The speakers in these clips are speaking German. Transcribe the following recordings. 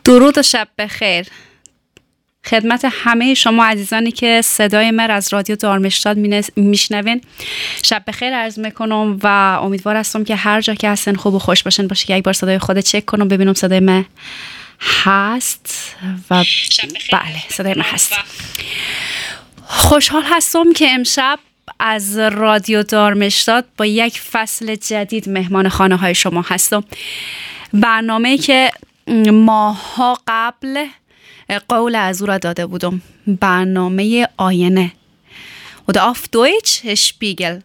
درود و شب بخیر خدمت همه شما عزیزانی که صدای من از رادیو دارمشتاد میشنوین. شب بخیر عرض میکنم و امیدوار هستم که هر جا که هستن خوب و خوش باشن باشه که یک بار صدای خود چک کنم ببینم صدای من هست و بله صدای من هست. خوشحال هستم که امشب از رادیو دارمشتاد با یک فصل جدید مهمان خانه های شما هستم. برنامه که ماها قبل قول از او را داده بودم، برنامه آینه oder auf Deutsch Spiegel.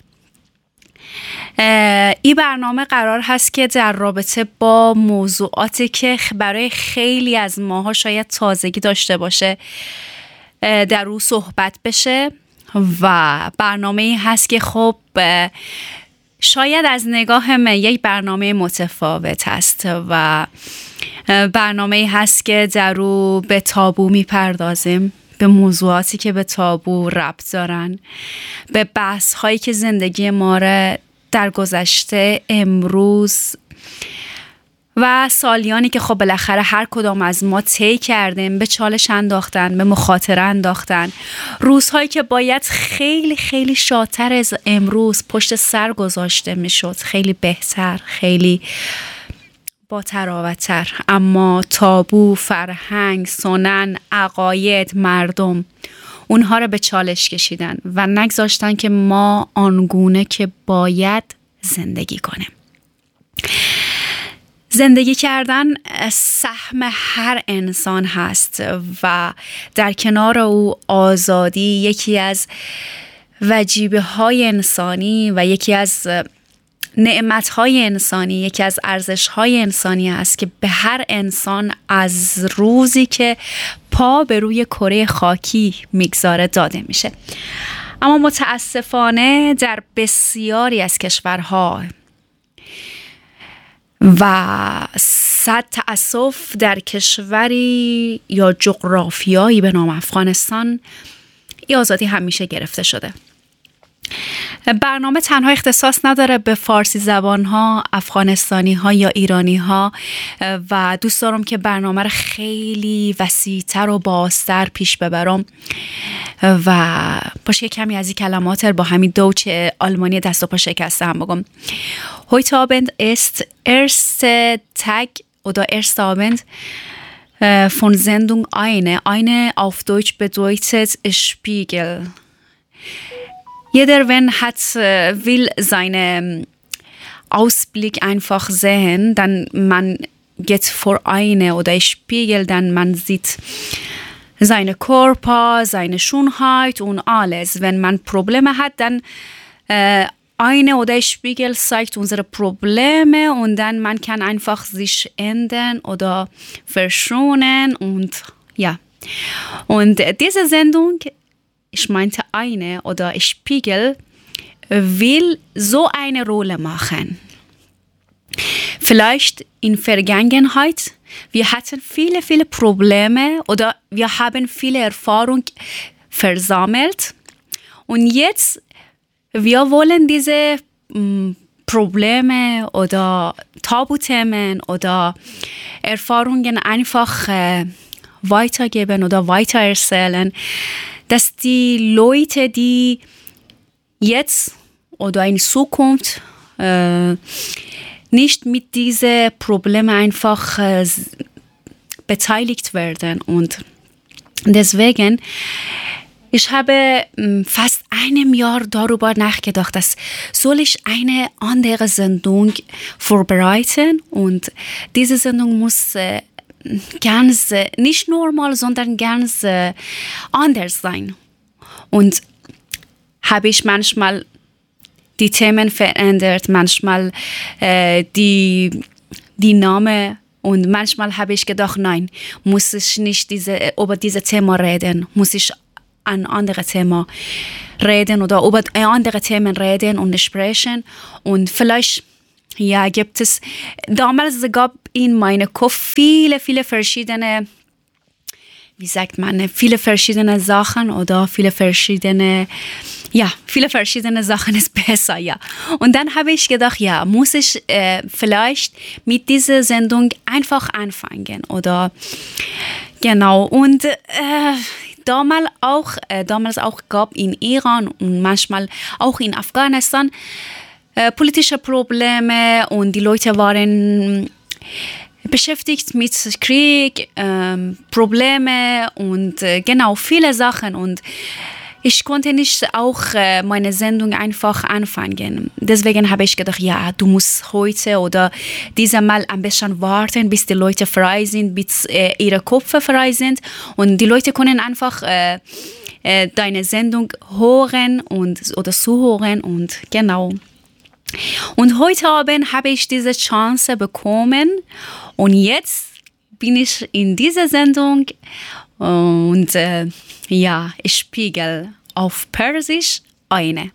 این برنامه قرار هست که در رابطه با موضوعاتی که برای خیلی از ماها شاید تازگی داشته باشه در او صحبت بشه و برنامه هست که خب شاید از نگاه من یک برنامه متفاوت هست و برنامه هست که در او به تابو میپردازیم، به موضوعاتی که به تابو ربط دارن، به بحث هایی که زندگی ما را در گذشته، امروز و سالیانی که خب بالاخره هر کدام از ما طی کردیم به چالش انداختن، به مخاطره انداختن. روزهایی که باید خیلی خیلی شادتر از امروز پشت سر گذاشته میشد، خیلی بهتر، خیلی با تراوت‌تر، اما تابو، فرهنگ، سنن، عقاید مردم اونها رو به چالش کشیدن و نگذاشتن که ما آنگونه که باید زندگی کنیم. زندگی کردن سهم هر انسان هست و در کنار او آزادی یکی از وجیبه های انسانی و یکی از نعمت های انسانی، یکی از ارزش های انسانی است که به هر انسان از روزی که پا به روی کره خاکی میگذاره داده میشه. اما متاسفانه در بسیاری از کشورها و صد تأسف در کشوری یا جغرافیایی به نام افغانستان این آزادی همیشه گرفته شده. برنامه تنها اختصاص نداره به فارسی زبان ها، افغانستانی ها یا ایرانی ها و دوست دارم که برنامه رو خیلی وسیع‌تر و بازتر پیش ببرم و باشه کمی از این کلمات با همین دوچ آلمانی دست و پا شکسته هم بگم. Heute Abend ist erste Tag oder erster Abend von Sendung eine auf Deutsch bedeutet Spiegel. Jeder will seinen Ausblick einfach sehen, dann man geht vor eine oder Spiegel, dann man sieht seine Körper, seine Schönheit und alles. Wenn man Probleme hat, dann eine oder Spiegel zeigt unsere Probleme und dann man kann einfach sich ändern oder verschonen und ja. Und diese Sendung, ich meinte eine oder Spiegel, will so eine Rolle machen. Vielleicht in Vergangenheit, wir hatten viele Probleme oder wir haben viele Erfahrung versammelt und jetzt wir wollen diese Probleme oder Tabuthemen oder Erfahrungen einfach weitergeben oder weitererzählen, dass die Leute, die jetzt oder in Zukunft nicht mit diesen Problemen einfach beteiligt werden. Und deswegen, ich habe fast einem Jahr darüber nachgedacht, dass soll ich eine andere Sendung vorbereiten und diese Sendung muss ganz, nicht normal, sondern ganz anders sein. Und habe ich manchmal die Themen verändert, manchmal die Namen und manchmal habe ich gedacht, nein, muss ich nicht über dieses Thema reden, muss ich ein anderes Thema reden oder über andere Themen reden und sprechen und vielleicht ja, gibt es, damals gab in meinem Kopf viele verschiedene wie sagt man, viele verschiedene Sachen oder viele verschiedene Sachen ist besser, ja. Und dann habe ich gedacht, ja, muss ich vielleicht mit dieser Sendung einfach anfangen oder genau. Und damals auch gab in Iran und manchmal auch in Afghanistan politische Probleme und die Leute waren beschäftigt mit Krieg, Probleme und genau viele Sachen und ich konnte nicht auch meine Sendung einfach anfangen. Deswegen habe ich gedacht, ja, du musst heute oder dieses Mal ein bisschen warten, bis die Leute frei sind, bis ihre Köpfe frei sind und die Leute können einfach deine Sendung hören oder zuhören und genau. Und heute Abend habe ich diese Chance bekommen und jetzt bin ich in dieser Sendung und ich spiegel auf Persisch eine.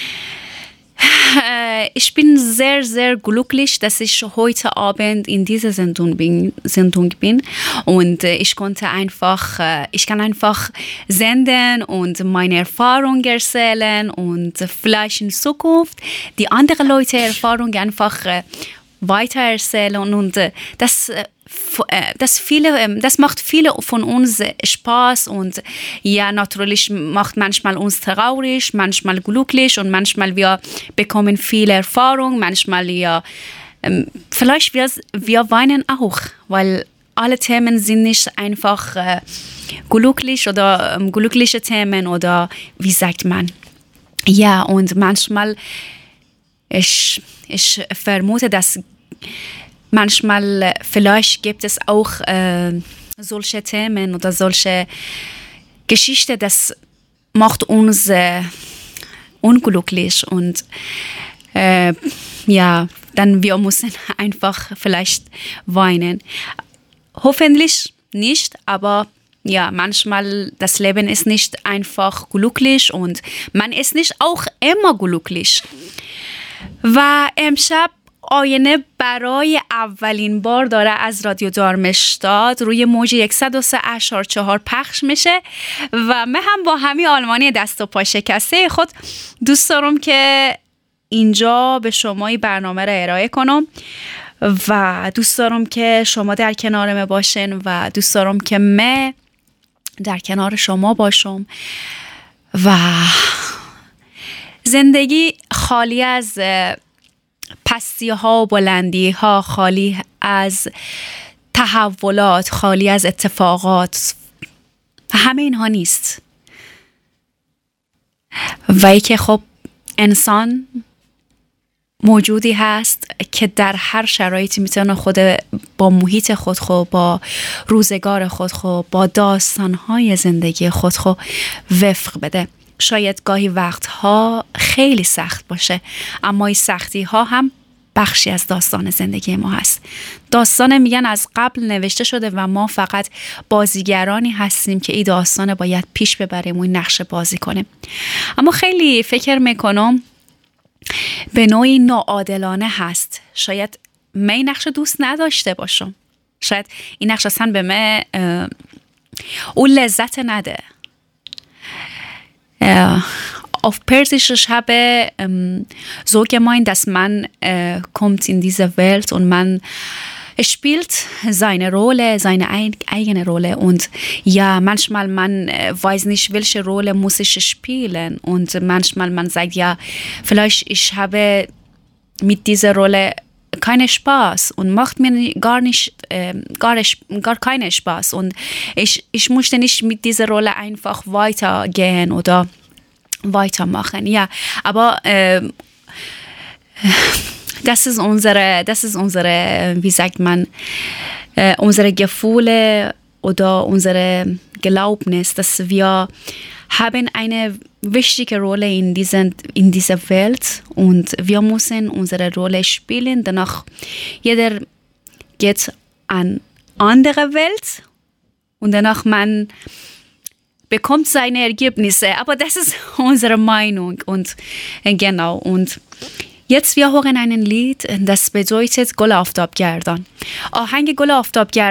Ich bin sehr, sehr glücklich, dass ich heute Abend in dieser Sendung bin und ich kann einfach senden und meine Erfahrungen erzählen und vielleicht in Zukunft die anderen Leute Erfahrungen einfach weitererzählen und das macht viele von uns Spaß und ja, natürlich macht manchmal uns traurig, manchmal glücklich und manchmal wir bekommen viel Erfahrung, manchmal vielleicht wir weinen auch, weil alle Themen sind nicht einfach glücklich oder glückliche Themen oder wie sagt man. Ja, und manchmal ich vermute, dass manchmal vielleicht gibt es auch solche Themen oder solche Geschichten, das macht uns unglücklich und dann wir müssen einfach vielleicht weinen. Hoffentlich nicht, aber ja, manchmal das Leben ist nicht einfach glücklich und man ist nicht auch immer glücklich. و امشب آینه برای اولین بار داره از رادیو دارمشتاد روی موج 103.4 پخش میشه و من هم با همین آلمانی دست و پا شکسته خود دوست دارم که اینجا به شما این برنامه را ارائه کنم و دوست دارم که شما در کنار من باشین و دوست دارم که من در کنار شما باشم و زندگی خالی از پستی ها و بلندی ها، خالی از تحولات، خالی از اتفاقات، همه اینها نیست و ای که خب انسان موجودی هست که در هر شرایطی میتونه خود با محیط خود با روزگار خود با داستانهای زندگی خود وفق بده. شاید گاهی وقتها خیلی سخت باشه اما این سختی ها هم بخشی از داستان زندگی ما هست. داستان میگن از قبل نوشته شده و ما فقط بازیگرانی هستیم که این داستان باید پیش ببریم و این نقش بازی کنیم. اما خیلی فکر میکنم به نوعی ناعادلانه هست. شاید من این نقش دوست نداشته باشم، شاید این نقش اصلا به من اون لذت نده. Auf Persisch, ich habe so gemeint, dass man kommt in diese Welt und man spielt seine Rolle, seine eigene Rolle und ja, manchmal man weiß nicht, welche Rolle muss ich spielen und manchmal man sagt, ja, vielleicht ich habe mit dieser Rolle keinen Spaß und macht mir gar keinen Spaß und ich möchte nicht mit dieser Rolle einfach weitergehen oder weitermachen. Ja, aber das ist unsere, wie sagt man, unsere Gefühle oder unsere Glaubnis, dass wir haben eine wichtige Rolle in dieser Welt und wir müssen unsere Rolle spielen. Danach jeder geht an andere Welt und danach man bekommt seine Ergebnisse. Aber das ist unsere Meinung und genau. Und jetzt wir hören ein Lied, das bedeutet گل آفتاب گردان. آهنگ گل آفتاب گردان